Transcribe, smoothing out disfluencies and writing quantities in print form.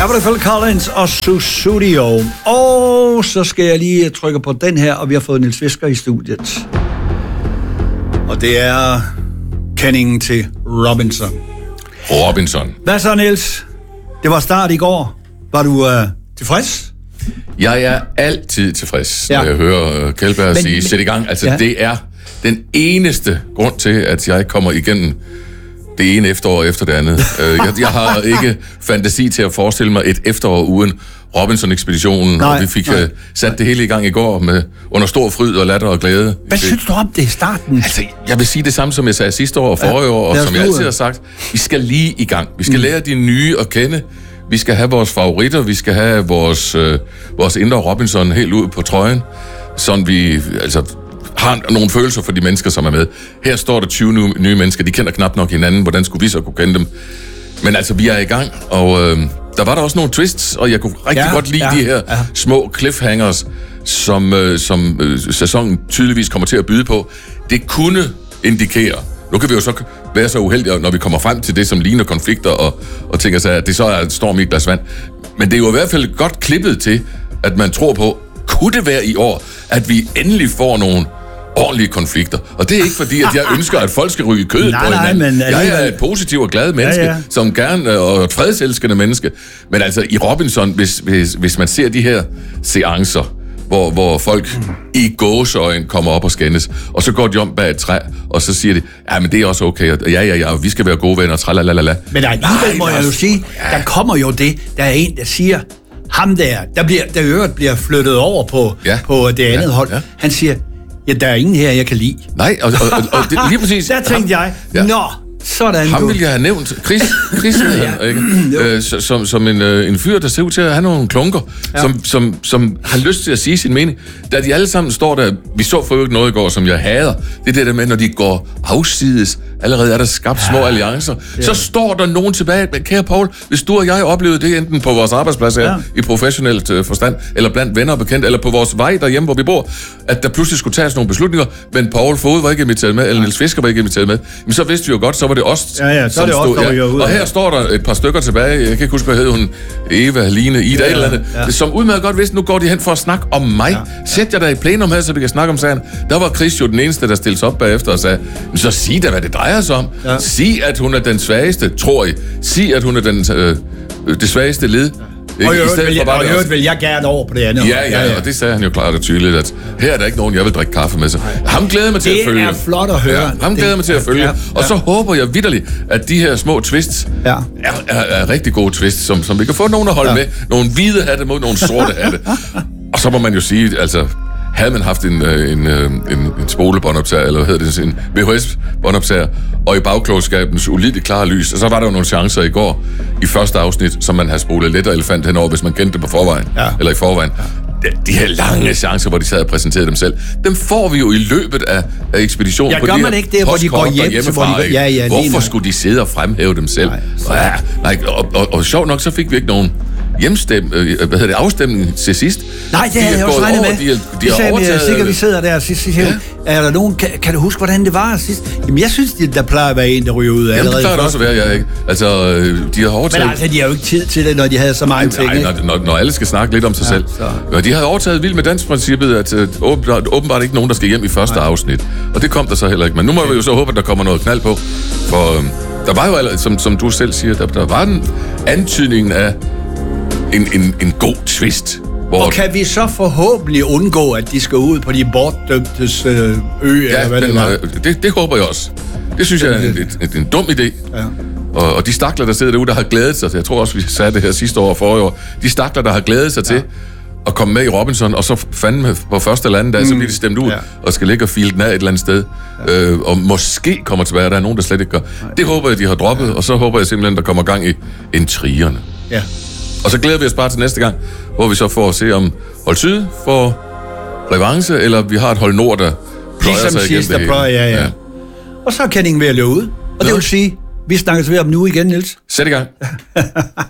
Der var det Phil Collins og Sussudio. Og så skal jeg lige trykke på den her, og vi har fået Niels Fisker i studiet. Og det er kendingen til Robinson. Hvad så, Niels? Det var start i går. Var du tilfreds? Jeg er altid tilfreds, når jeg hører Kjeldberg sige, sæt i gang. Altså, det er den eneste grund til, at jeg kommer igennem det ene efterår efter det andet. Jeg har ikke fantasi til at forestille mig et efterår uden Robinson-ekspeditionen, og vi fik sat det hele i gang i går under stor fryd og latter og glæde. Hvad synes du om det i starten? Altså, jeg vil sige det samme, som jeg sagde sidste år og forrige år, og som jeg altid har sagt. Vi skal lige i gang. Vi skal lære de nye at kende. Vi skal have vores favoritter. Vi skal have vores indre Robinson helt ud på trøjen, sådan vi har nogle følelser for de mennesker, som er med. Her står der 20 nye mennesker. De kender knap nok hinanden. Hvordan skulle vi så kunne kende dem? Men altså, vi er i gang, og der var der også nogle twists, og jeg kunne rigtig godt lide de her små cliffhangers, som sæsonen tydeligvis kommer til at byde på. Det kunne indikere, nu kan vi jo så være så uheldige, når vi kommer frem til det, som ligner konflikter, og tænker sig, at det så er et storm i et glas vand. Men det er jo i hvert fald godt klippet til, at man tror på, kunne det være i år, at vi endelig får nogle ordentlige konflikter. Og det er ikke fordi, at jeg ønsker, at folk skal ryge kødet på hinanden. Jeg er et positivt og glad menneske, som gerne, og et fredselskende menneske. Men altså, i Robinson, hvis man ser de her seancer, hvor folk i gåseøjne kommer op og skændes, og så går de om bag et træ, og så siger de, ja, men det er også okay, og vi skal være gode venner, tralalala. Men alligevel må jeg jo sige, der kommer jo det, der er en, der siger, ham der bliver flyttet over på det andet hold. Han siger, ja, der er ingen her, jeg kan lide. Nej, og det, lige præcis. Der tænkte jeg, sådan. Ham ville jeg have nævnt. Chris som en fyr, der ser ud til at have nogle klunker, som har lyst til at sige sin mening. Da de alle sammen står der, vi så for øvrigt noget i går, som jeg hader, det er det der med, når de går afsides, allerede er der skabt små alliancer, så står der nogen tilbage. Men kære Paul, hvis du og jeg oplevede det, enten på vores arbejdsplads her, i professionelt forstand, eller blandt venner og bekendte, eller på vores vej derhjemme, hvor vi bor, at der pludselig skulle tages nogle beslutninger, men Paul Fod var ikke inviteret med, eller Niels Fisker var ikke inviteret med, men så vidste vi jo godt, så var det os, så som det stod. Og her står der et par stykker tilbage, jeg kan ikke huske, hvad hed hun, Eva, Line, Ida, eller andet, som udmærket godt vidste, nu går de hen for at snakke om mig. Sæt jer der i plenum her, så vi kan snakke om sagen. Der var Chris jo den eneste, der stillede sig op bagefter og sagde, så sig da, hvad det drejer sig om. Sig, at hun er den svageste, tror I. Sig, at hun er det svageste led. Og i øvrigt vil jeg gerne over på det andet. Ja, og det sagde han jo klart og tydeligt, at her er der ikke nogen, jeg vil drikke kaffe med. Så ham glæder mig til at følge. Det er flot at høre. Ja, ham glæder mig til at følge. Og så håber jeg vitterligt, at de her små twists er rigtig gode twists, som vi kan få nogen at holde med. Nogle hvide hatte mod nogle sorte hatte. Og så må man jo sige, altså, havde man haft en spolebåndoptager, eller hvad hedder det, en VHS-båndoptager, og i bagklogskabens ulideligt klare lys, så var der jo nogle chancer i går, i første afsnit, som man havde spolet let og elefant henover, hvis man kendte det på forvejen, eller i forvejen. De her lange chancer, hvor de sad og præsenterede dem selv, dem får vi jo i løbet af ekspeditionen på de her hvor de går hjem hjemmefra. Hvorfor skulle de sidde og fremhæve dem selv? Og sjovt nok, så fik vi ikke nogen afstemning til sidst. Nej, det havde jeg også regnet med. Det sagde vi sikkert, vi sidder der sidst. Er der nogen, kan du huske, hvordan det var sidst? Jamen, jeg synes, der plejer at være en, der ryger ud allerede. Jamen, det plejer det også at være, ikke? Altså, de har overtaget... Men altså, de har jo ikke tid til det, når de havde så mange ting. Nej, når alle skal snakke lidt om sig selv. Og de havde overtaget Vild med Dans-princippet, at åbenbart ikke nogen, der skal hjem i første afsnit. Og det kom der så heller ikke. Men nu må vi jo så håbe, at der kommer noget knald på. For der var jo, som du selv siger, der var en antydning af en god twist. Og kan vi så forhåbentlig undgå, at de skal ud på de bortdømtes eller hvad det var? Det håber jeg også. Det synes jeg er en dum idé. Ja. Og de stakler, der sidder derude, der har glædet sig til, jeg tror også, vi sagde det her sidste år og forrige år, de stakler, der har glædet sig til at komme med i Robinson, og så fandme på første eller anden dag, så bliver de stemt ud, og skal ligge og file den af et eller andet sted. Og måske kommer tilbage, der er nogen, der slet ikke gør. Det håber jeg, de har droppet, og så håber jeg simpelthen, der kommer gang i intrigerne. Ja. Og så glæder vi os bare til næste gang, hvor vi så får at se, om hold syd får revanche, eller vi har et hold nord, der pløjer sig igennem det hele. Ja. Og så er kendingen ved at løbe ud. Og det vil sige, vi snakkes ved om nu igen, Niels. Sæt i gang.